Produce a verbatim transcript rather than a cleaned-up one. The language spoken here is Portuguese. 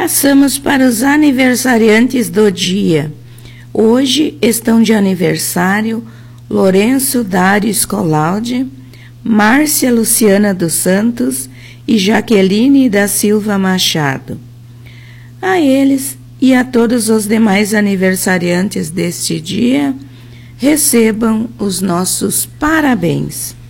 Passamos para os aniversariantes do dia. Hoje estão de aniversário Lourenço Dário Scolaldi, Márcia Luciana dos Santos e Jaqueline da Silva Machado. A eles e a todos os demais aniversariantes deste dia, recebam os nossos parabéns.